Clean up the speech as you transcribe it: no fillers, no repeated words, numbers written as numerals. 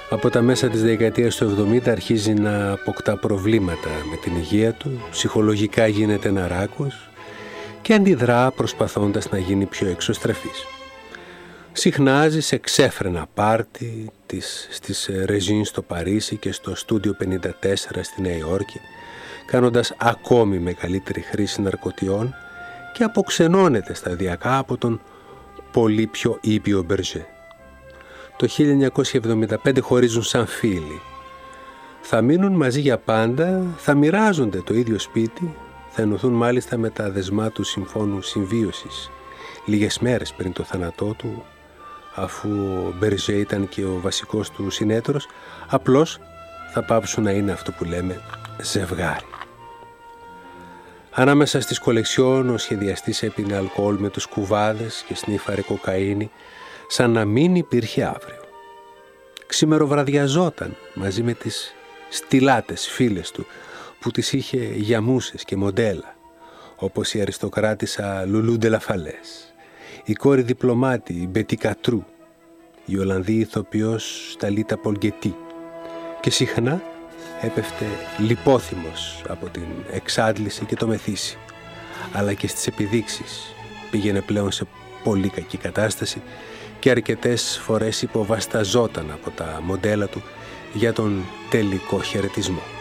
Από τα μέσα της δεκαετίας του 70 αρχίζει να αποκτά προβλήματα με την υγεία του, ψυχολογικά γίνεται ναράκος και αντιδρά προσπαθώντας να γίνει πιο εξωστρεφής. Συχνάζει σε ξέφρενα πάρτι στις Ρεζίν στο Παρίσι και στο Στούντιο 54 στη Νέα Υόρκη, κάνοντας ακόμη μεγαλύτερη χρήση ναρκωτιών και αποξενώνεται σταδιακά από τον πολύ πιο ήπιο Μπερζέ. Το 1975 χωρίζουν σαν φίλοι. Θα μείνουν μαζί για πάντα, θα μοιράζονται το ίδιο σπίτι, θα ενωθούν μάλιστα με τα δεσμά του συμφώνου συμβίωσης λίγες μέρες πριν το θάνατό του, αφού ο Μπερζέ ήταν και ο βασικός του συνέταιρος, απλώς θα πάψουν να είναι αυτό που λέμε ζευγάρι. Ανάμεσα στις κολεξιόν ο σχεδιαστής έπινε αλκοόλ με τους κουβάδες και σνίφαρε κοκαίνη σαν να μην υπήρχε αύριο. Ξημεροβραδιαζόταν μαζί με τις στιλάτες φίλες του που τις είχε για μούσες και μοντέλα, όπως η αριστοκράτισσα Λουλού ντε Λαφαλές, η κόρη διπλωμάτη η Μπετί Κατρού, η Ολλανδή ηθοποιός Ταλίτα Πολγκετή, και συχνά έπεφτε λιπόθυμος από την εξάντληση και το μεθύσι, αλλά και στις επιδείξεις πήγαινε πλέον σε πολύ κακή κατάσταση και αρκετές φορές υποβασταζόταν από τα μοντέλα του για τον τελικό χαιρετισμό.